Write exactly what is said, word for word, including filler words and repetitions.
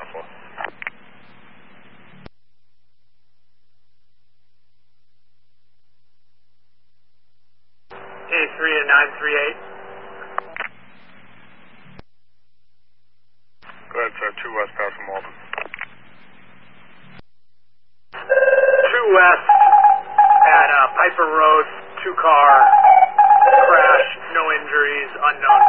four. A three to nine three eight. Go ahead, sir. two west, pass from Malden. two west at uh, Piper Road, two car crash, no injuries, unknown